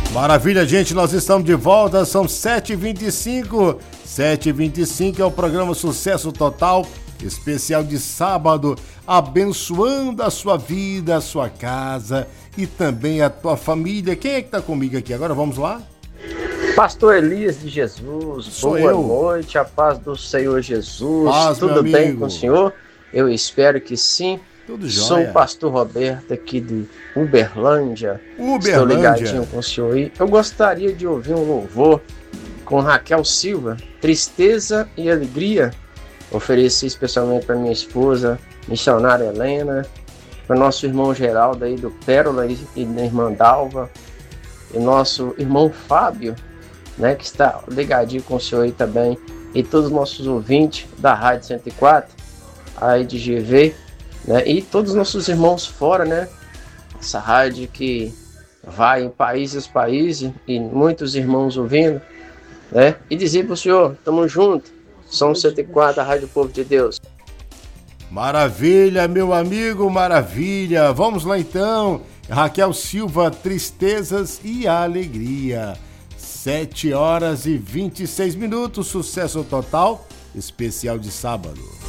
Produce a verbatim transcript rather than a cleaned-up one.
Maravilha, gente, nós estamos de volta, são sete e vinte e cinco, sete e vinte e cinco é o programa Sucesso Total, especial de sábado, abençoando a sua vida, a sua casa e também a tua família. Quem é que tá comigo aqui agora? Vamos lá? Pastor Elias de Jesus, Sou boa eu. noite, a paz do Senhor Jesus, Paz, tudo meu bem amigo. com o senhor? Eu espero que sim. Tudo Sou jóia. o pastor Roberto aqui de Uberlândia. Estou Uberlândia. ligadinho com o senhor aí. Eu gostaria de ouvir um louvor com Raquel Silva, Tristeza e Alegria. Ofereci especialmente para minha esposa, missionária Helena, para nosso irmão Geraldo aí do Pérola e e da irmã Dalva, e nosso irmão Fábio, né, que está ligadinho com o senhor aí também, e todos os nossos ouvintes da Rádio cento e quatro, aí de G V, né, e todos os nossos irmãos fora, né, essa rádio que vai em países, países, e muitos irmãos ouvindo, né, e dizer para o senhor, tamo junto, Som cento e quatro, a Rádio Povo de Deus. Maravilha, meu amigo, maravilha. Vamos lá então. Raquel Silva, Tristezas e Alegria. sete horas e vinte e seis minutos, sucesso total, especial de sábado.